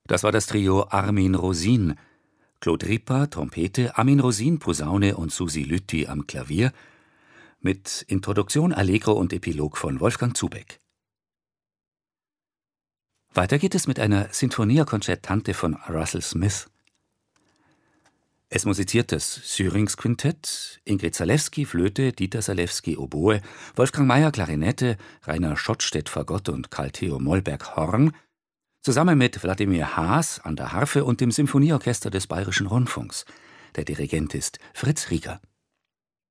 Das war das Trio Armin Rosin. Claude Ripa, Trompete, Armin Rosin, Posaune und Susi Lütti am Klavier, mit Introduktion, Allegro und Epilog von Wolfgang Zubeck. Weiter geht es mit einer Sinfonia Concertante von Russell Smith. Es musiziert das Syrinx Quintett, Ingrid Zalewski Flöte, Dieter Salewski Oboe, Wolfgang Mayer Klarinette, Rainer Schottstedt Fagott und Karl Theo Mollberg Horn, zusammen mit Wladimir Haas an der Harfe und dem Symphonieorchester des Bayerischen Rundfunks. Der Dirigent ist Fritz Rieger.